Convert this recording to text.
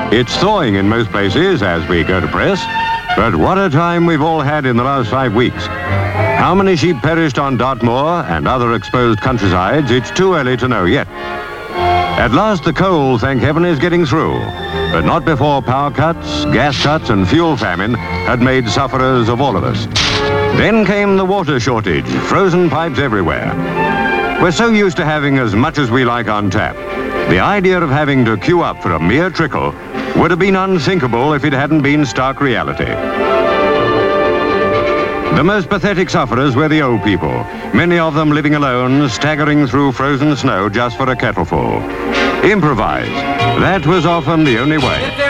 It's thawing in most places as we go to press, but what a time we've all had in the last 5 weeks. How many sheep perished on Dartmoor and other exposed countrysides, it's too early to know yet. At last, the coal, thank heaven, is getting through, but not before power cuts, gas cuts and fuel famine had made sufferers of all of us. Then came the water shortage, frozen pipes everywhere. We're so used to having as much as we like on tap. The idea of having to queue up for a mere trickle would have been unthinkable if it hadn't been stark reality. The most pathetic sufferers were the old people, many of them living alone, staggering through frozen snow just for a kettleful. Improvise. That was often the only way.